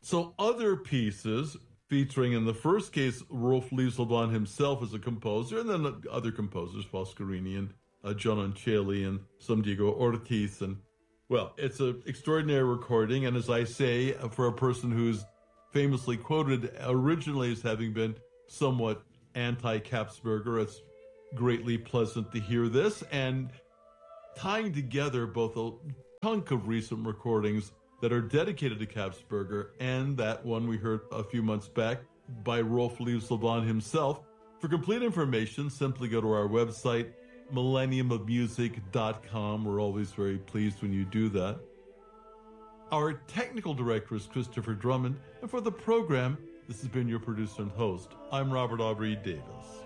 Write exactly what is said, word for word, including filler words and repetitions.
So other pieces featuring, in the first case, Rolf Lieselban himself as a composer, and then other composers, Foscarini and uh, John Ancelli and some Diego Ortiz. And, well, it's an extraordinary recording. And as I say, for a person who's famously quoted originally as having been somewhat anti-Kapsberger, it's greatly pleasant to hear this. And tying together both a chunk of recent recordings that are dedicated to Kapsberger and that one we heard a few months back by Rolf Lieselban himself. For complete information, simply go to our website, millennium of music dot com. We're always very pleased when you do that. Our technical director is Christopher Drummond, and for the program, this has been your producer and host. I'm Robert Aubrey Davis.